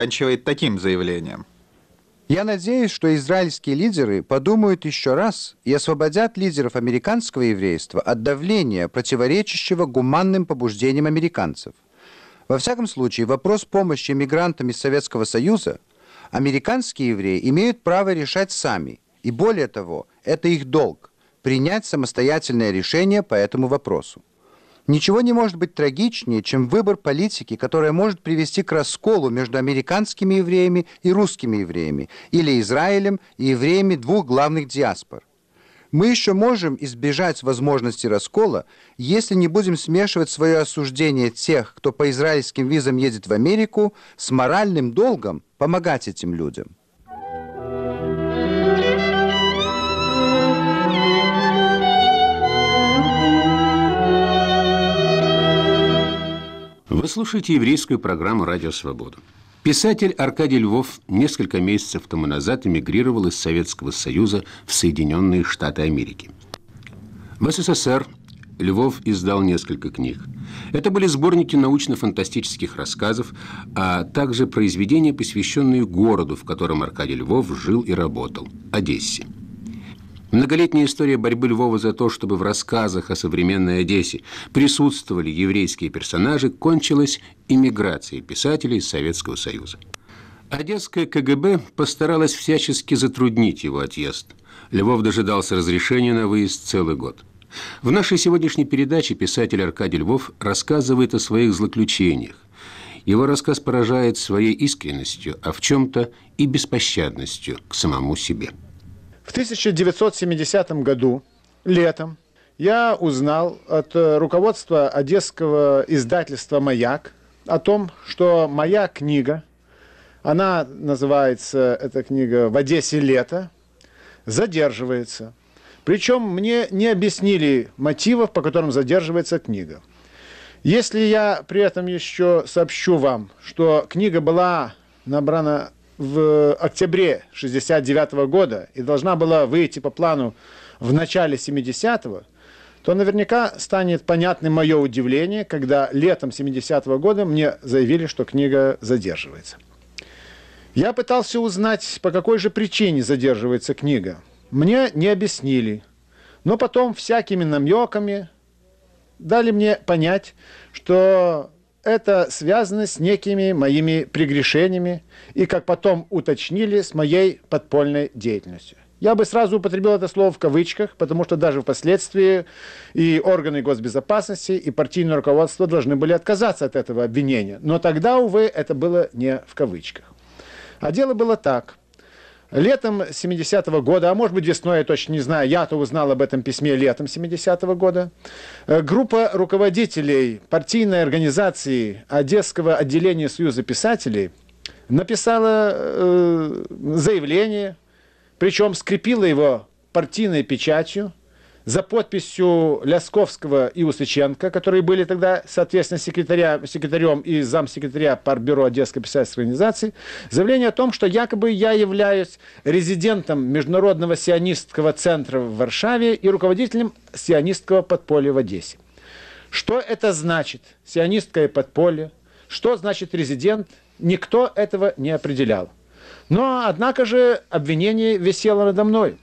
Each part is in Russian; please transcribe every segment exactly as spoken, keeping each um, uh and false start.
заканчивает таким заявлением. Я надеюсь, что израильские лидеры подумают еще раз и освободят лидеров американского еврейства от давления, противоречащего гуманным побуждениям американцев. Во всяком случае, вопрос помощи мигрантам из Советского Союза американские евреи имеют право решать сами. И более того, это их долг – принять самостоятельное решение по этому вопросу. Ничего не может быть трагичнее, чем выбор политики, которая может привести к расколу между американскими евреями и русскими евреями, или Израилем и евреями двух главных диаспор. Мы еще можем избежать возможности раскола, если не будем смешивать свое осуждение тех, кто по израильским визам едет в Америку, с моральным долгом помогать этим людям. Вы слушаете еврейскую программу «Радио Свобода». Писатель Аркадий Львов несколько месяцев тому назад эмигрировал из Советского Союза в Соединенные Штаты Америки. В СССР Львов издал несколько книг. Это были сборники научно-фантастических рассказов, а также произведения, посвященные городу, в котором Аркадий Львов жил и работал – Одессе. Многолетняя история борьбы Львова за то, чтобы в рассказах о современной Одессе присутствовали еврейские персонажи, кончилась эмиграцией писателей из Советского Союза. Одесское ка гэ бэ постаралось всячески затруднить его отъезд. Львов дожидался разрешения на выезд целый год. В нашей сегодняшней передаче писатель Аркадий Львов рассказывает о своих злоключениях. Его рассказ поражает своей искренностью, а в чем-то и беспощадностью к самому себе. В тысяча девятьсот семидесятом году, летом, я узнал от руководства одесского издательства «Маяк» о том, что моя книга, она называется, эта книга «В Одессе лето», задерживается. Причем мне не объяснили мотивов, по которым задерживается книга. Если я при этом еще сообщу вам, что книга была набрана в октябре шестьдесят девятого года и должна была выйти по плану в начале семидесятого, то наверняка станет понятным мое удивление, когда летом семидесятого года мне заявили, что книга задерживается. Я пытался узнать, по какой же причине задерживается книга. Мне не объяснили, но потом всякими намеками дали мне понять, что это связано с некими моими прегрешениями и, как потом уточнили, с моей подпольной деятельностью. Я бы сразу употребил это слово в кавычках, потому что даже впоследствии и органы госбезопасности, и партийное руководство должны были отказаться от этого обвинения. Но тогда, увы, это было не в кавычках. А дело было так. Летом семидесятого года, а может быть весной, я точно не знаю, я-то узнал об этом письме летом семидесятого года, группа руководителей партийной организации Одесского отделения Союза писателей написала э, заявление, причем скрепила его партийной печатью, за подписью Лясковского и Усыченко, которые были тогда, соответственно, секретаря, секретарем и замсекретаря Партбюро Одесской писательской организации, заявление о том, что якобы я являюсь резидентом Международного сионистского центра в Варшаве и руководителем сионистского подполья в Одессе. Что это значит, сионистское подполье? Что значит резидент? Никто этого не определял. Но, однако же, обвинение висело надо мной.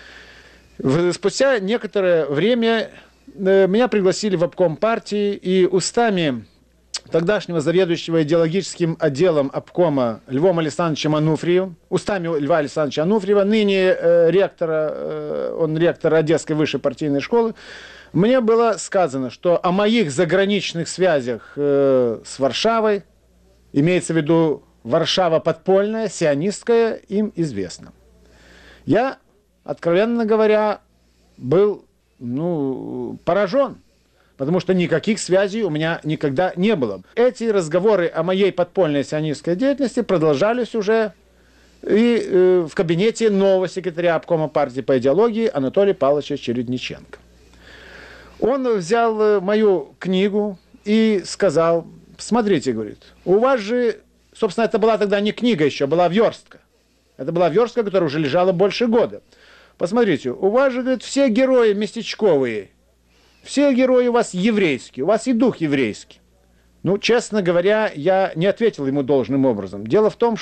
Спустя некоторое время меня пригласили в обком партии, и устами тогдашнего заведующего идеологическим отделом обкома Львом Александровичем Ануфриевым, устами Льва Александровича Ануфриева, ныне э, ректора, э, он ректор Одесской высшей партийной школы, мне было сказано, что о моих заграничных связях э, с Варшавой, имеется в виду Варшава подпольная, сионистская, им известно. Я, откровенно говоря, был ну, поражен, потому что никаких связей у меня никогда не было. Эти разговоры о моей подпольной сионистской деятельности продолжались уже и э, в кабинете нового секретаря обкома партии по идеологии Анатолия Павловича Чередниченко. Он взял мою книгу и сказал: смотрите, говорит, у вас же, собственно, это была тогда не книга еще, была верстка. Это была верстка, которая уже лежала больше года. Посмотрите, у вас же, говорит, все герои местечковые, все герои у вас еврейские, у вас и дух еврейский. Ну, честно говоря, я не ответил ему должным образом. Дело в том,